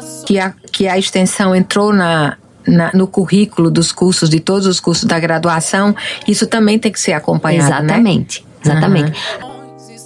que a extensão entrou no currículo dos cursos, de todos os cursos da graduação, isso também tem que ser acompanhado, Exatamente, né? exatamente.